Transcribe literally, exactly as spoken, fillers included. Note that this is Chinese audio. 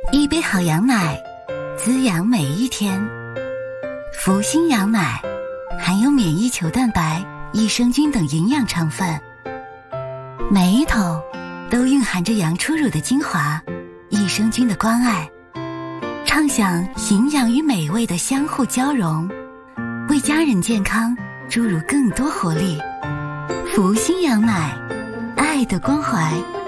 一杯好羊奶，滋养每一天。福星羊奶含有免疫球蛋白、益生菌等营养成分，每一桶都蕴含着羊初乳的精华、益生菌的关爱，畅享营养与美味的相互交融，为家人健康注入更多活力。福星羊奶，爱的关怀。